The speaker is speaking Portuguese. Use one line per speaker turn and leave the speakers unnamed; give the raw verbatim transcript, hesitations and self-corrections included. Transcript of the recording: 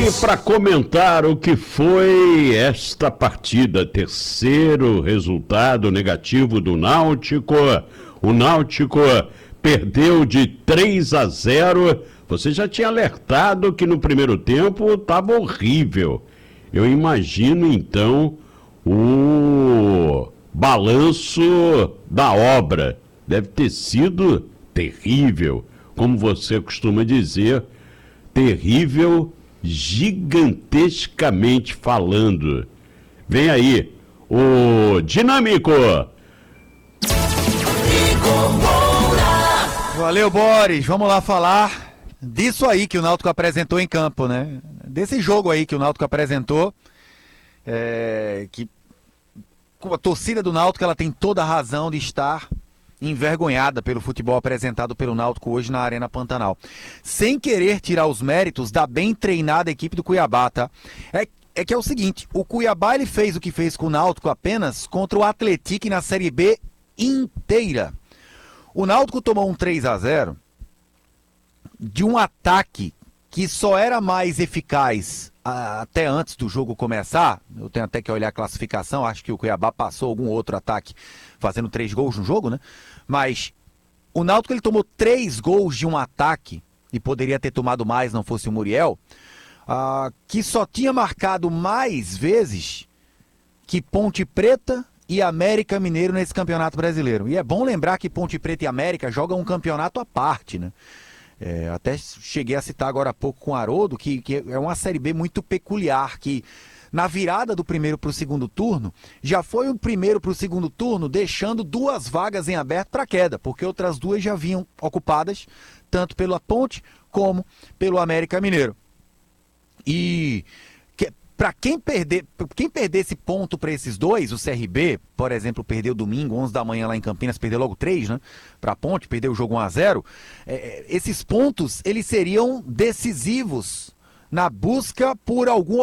E para comentar o que foi esta partida, terceiro resultado negativo do Náutico, o Náutico perdeu de três a zero. Você já tinha alertado que no primeiro tempo estava horrível. Eu imagino então o balanço da obra. Deve ter sido terrível, como você costuma dizer, terrível gigantescamente falando. Vem aí, o Dinâmico.
Valeu, Boris. Vamos lá falar disso aí que o Náutico apresentou em campo, né? Desse jogo aí que o Náutico apresentou, é, que a torcida do Náutico ela tem toda a razão de estar envergonhada pelo futebol apresentado pelo Náutico hoje na Arena Pantanal. Sem querer tirar os méritos da bem treinada equipe do Cuiabá, tá? É, é que é o seguinte, o Cuiabá ele fez o que fez com o Náutico apenas contra o Atlético na Série B inteira. O Náutico tomou um três a zero de um ataque que só era mais eficaz a, até antes do jogo começar. Eu tenho até que olhar a classificação, acho que o Cuiabá passou algum outro ataque fazendo três gols no jogo, né? Mas o Náutico ele tomou três gols de um ataque, e poderia ter tomado mais não fosse o Muriel, uh, que só tinha marcado mais vezes que Ponte Preta e América Mineiro nesse Campeonato Brasileiro. E é bom lembrar que Ponte Preta e América jogam um campeonato à parte, né? É, até cheguei a citar agora há pouco com o Haroldo, que, que é uma Série B muito peculiar, que na virada do primeiro para o segundo turno, já foi o primeiro para o segundo turno deixando duas vagas em aberto para queda, porque outras duas já vinham ocupadas, tanto pela Ponte como pelo América Mineiro. E que, para quem perder, quem perder esse ponto para esses dois, o C R B, por exemplo, perdeu domingo, onze da manhã lá em Campinas, perdeu logo três, né? Para a Ponte, perdeu o jogo um a zero. É, esses pontos, eles seriam decisivos na busca por algum